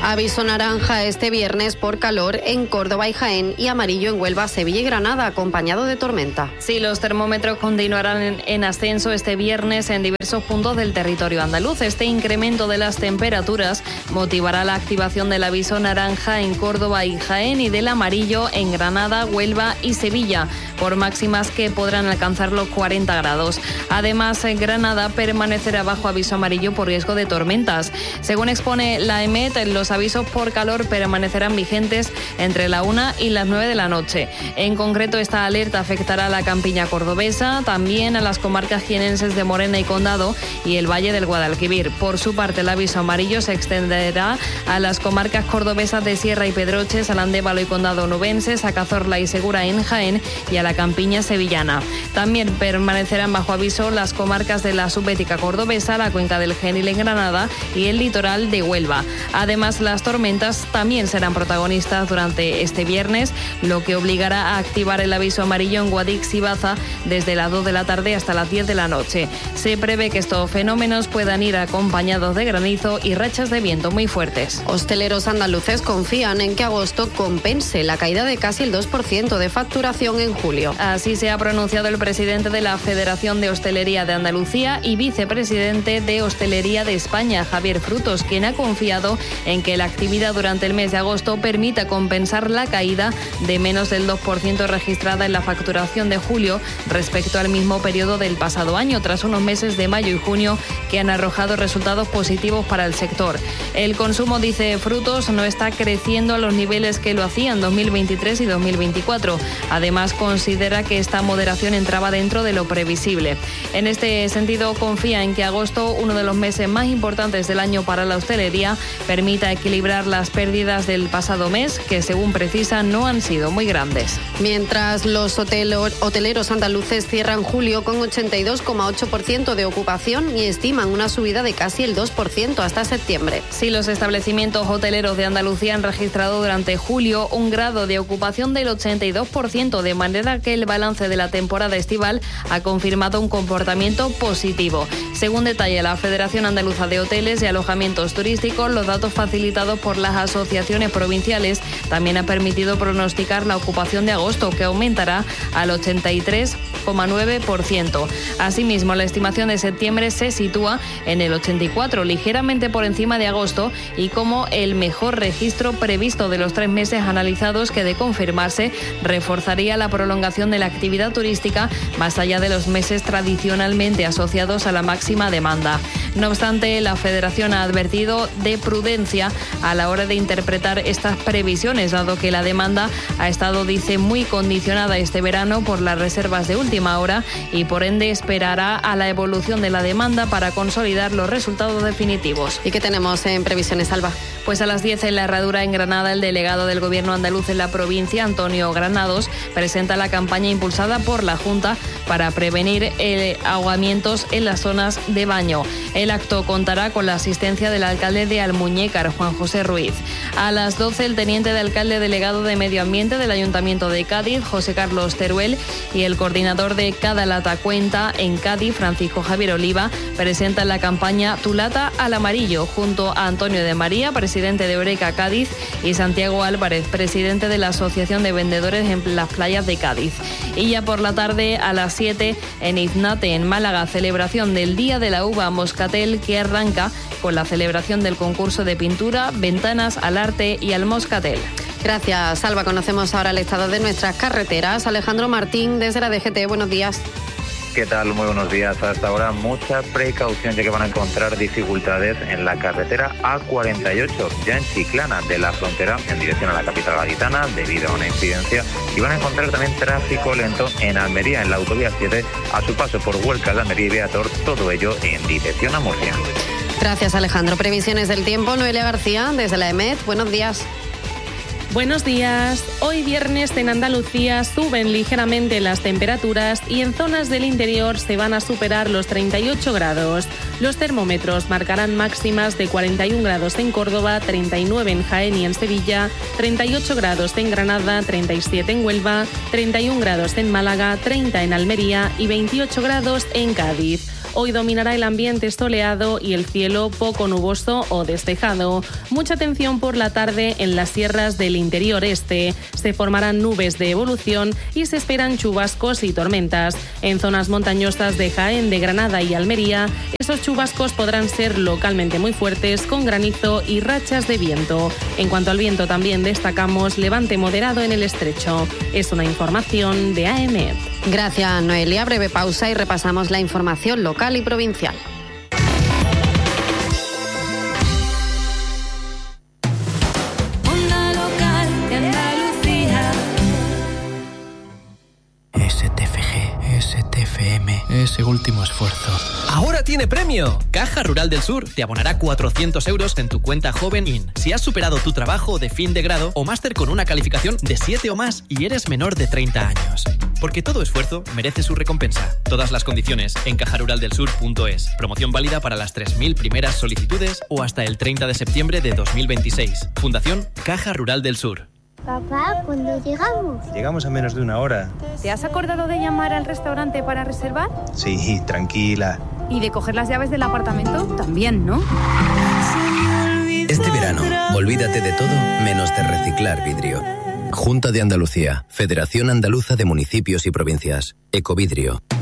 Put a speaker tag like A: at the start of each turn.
A: Aviso naranja este viernes por calor en Córdoba y Jaén y amarillo en Huelva, Sevilla y Granada, acompañado de tormenta.
B: Sí, los termómetros continuarán en ascenso este viernes en diversos puntos del territorio andaluz. Este incremento de las temperaturas motivará la activación del aviso naranja en Córdoba y Jaén y del amarillo en Granada, Huelva y Sevilla, por máximas que podrán alcanzar los 40 grados. Además, en Granada permanecerá bajo aviso amarillo por riesgo de tormentas. Según expone la EMET, los avisos por calor permanecerán vigentes entre la 1 y las 9 de la noche. En concreto, esta alerta afectará a la campiña cordobesa, también a las comarcas jienenses de Morena y Condado y el Valle del Guadalquivir. Por su parte, el aviso amarillo se extenderá a las comarcas cordobesas de Sierra y Pedroches, al Andévalo y Condado onubenses, a Cazorla y Segura en Jaén y a la campiña sevillana. También permanecerán bajo aviso las comarcas de la subbética cordobesa, la cuenca del Genil en Granada y el litoral de Huelva. Además, las tormentas también serán protagonistas durante este viernes, lo que obligará a activar el aviso amarillo en Guadix y Baza desde las 2 de la tarde hasta las 10 de la noche. Se prevé que estos fenómenos puedan ir acompañados de granizo y rachas de viento muy fuertes.
A: Hosteleros andaluces confían en que agosto compense la caída de casi el 2% de facturación en julio.
B: Así se ha pronunciado el presidente de la Federación de Hostelería de Andalucía y vicepresidente de Hostelería de España, Javier Frutos, quien ha confiado en que la actividad durante el mes de agosto permita compensar la caída de menos del 2% registrada en la facturación de julio respecto al mismo periodo del pasado año, tras unos meses de mayo y junio que han arrojado resultados positivos para el sector. El consumo, dice Frutos, no está creciendo a los niveles que lo hacía en 2023 y 2024. Además, considera que esta moderación entraba dentro de lo previsible. En este sentido, confía en que agosto, uno de los meses más importantes del año para la hostelería, permita equilibrar las pérdidas del pasado mes, que según precisa no han sido muy grandes.
A: Mientras los hoteleros andaluces cierran julio con 82,8% de ocupación y estiman una subida de casi el 2% hasta septiembre.
B: Sí, los establecimientos hoteleros de Andalucía han registrado durante julio un grado de ocupación del 82%, de manera que el balance de la temporada estival ha confirmado un comportamiento positivo. Según detalla la Federación Andaluza de Hoteles y Alojamientos Turísticos, los datos facilitados por las asociaciones provinciales también han permitido pronosticar la ocupación de agosto, que aumentará al 83,9%. Asimismo, la estimación de septiembre se sitúa en el 84%, ligeramente por encima de agosto y como el mejor registro previsto de los 3 meses analizados, que de confirmarse reforzaría la prolongación de la actividad turística más allá de los meses tradicionalmente asociados a la máxima demanda. No obstante, la Federación ha advertido de prudencia a la hora de interpretar estas previsiones, dado que la demanda ha estado, dice, muy condicionada este verano por las reservas de última hora y por ende esperará a la evolución de la demanda para consolidar los resultados definitivos.
A: ¿Y qué tenemos en previsiones, Alba?
B: Pues a las 10 en la Herradura, en Granada, el delegado del Gobierno andaluz en la provincia, Antonio Granados, presenta la campaña impulsada por la Junta para prevenir ahogamientos en las zonas de baño. El acto contará con la asistencia del alcalde de Almuñécar, Juan José Ruiz. A las 12, el teniente de alcalde delegado de Medio Ambiente del Ayuntamiento de Cádiz, José Carlos Teruel, y el coordinador de Cada Lata Cuenta en Cádiz, Francisco Javier Oliva, presentan la campaña Tu Lata al Amarillo, junto a Antonio de María, presidente de Eureka Cádiz, y Santiago Álvarez, presidente de la Asociación de Vendedores en las Playas de Cádiz. Y ya por la tarde, a las 7, en Iznate, en Málaga, celebración del Día de la Uva Moscatel, que arranca con la celebración del concurso de pintura, ventanas al arte y al moscatel.
A: Gracias, Alba. Conocemos ahora el estado de nuestras carreteras. Alejandro Martín, desde la DGT, buenos días.
C: ¿Qué tal? Muy buenos días. Hasta ahora mucha precaución, ya que van a encontrar dificultades en la carretera A48, ya en Chiclana, de la frontera en dirección a la capital gaditana, debido a una incidencia. Y van a encontrar también tráfico lento en Almería, en la autovía 7, a su paso por Huelca de Almería y Beator, todo ello en dirección a Murcia.
A: Gracias, Alejandro. Previsiones del tiempo, Noelia García, desde la EMET. Buenos días.
D: Buenos días. Hoy viernes en Andalucía suben ligeramente las temperaturas y en zonas del interior se van a superar los 38 grados. Los termómetros marcarán máximas de 41 grados en Córdoba, 39 en Jaén y en Sevilla, 38 grados en Granada, 37 en Huelva, 31 grados en Málaga, 30 en Almería y 28 grados en Cádiz. Hoy dominará el ambiente soleado y el cielo poco nuboso o despejado. Mucha atención por la tarde en las sierras del interior este. Se formarán nubes de evolución y se esperan chubascos y tormentas. En zonas montañosas de Jaén, de Granada y Almería, esos chubascos podrán ser localmente muy fuertes con granizo y rachas de viento. En cuanto al viento, también destacamos levante moderado en el estrecho. Es una información de AEMET.
A: Gracias, Noelia. Breve pausa y repasamos la información local y provincial.
E: Onda local de Andalucía.
F: STFM, ese último esfuerzo.
G: ¡Ahora tiene premio! Caja Rural del Sur te abonará 400 euros en tu cuenta Joven IN si has superado tu trabajo de fin de grado o máster con una calificación de 7 o más y eres menor de 30 años. Porque todo esfuerzo merece su recompensa. Todas las condiciones en cajaruraldelsur.es. Promoción válida para las 3.000 primeras solicitudes o hasta el 30 de septiembre de 2026. Fundación Caja Rural del Sur.
H: Papá, ¿cuándo llegamos?
I: Llegamos en menos de una hora.
J: ¿Te has acordado de llamar al restaurante para reservar?
I: Sí, tranquila.
J: ¿Y de coger las llaves del apartamento? También, ¿no?
K: Este verano, olvídate de todo menos de reciclar vidrio. Junta de Andalucía, Federación Andaluza de Municipios y Provincias, Ecovidrio.